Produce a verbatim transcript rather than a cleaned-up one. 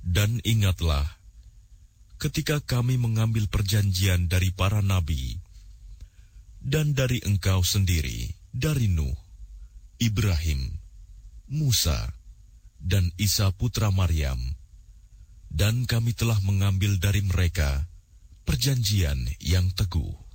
Dan ingatlah, ketika kami mengambil perjanjian dari para nabi, dan dari engkau sendiri, dari Nuh, Ibrahim, Musa, dan Isa putra Maryam, dan kami telah mengambil dari mereka perjanjian yang teguh.